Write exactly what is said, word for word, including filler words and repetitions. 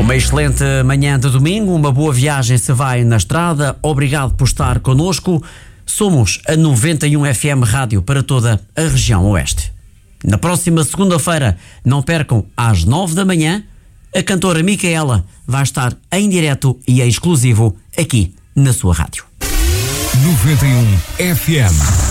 Uma excelente manhã de domingo, uma boa viagem se vai na estrada. Obrigado por estar connosco. Somos a noventa e um F M Rádio para toda a região oeste. Na próxima segunda-feira, não percam, às nove da manhã, a cantora Micaela vai estar em direto e em exclusivo aqui na sua rádio. noventa e um F M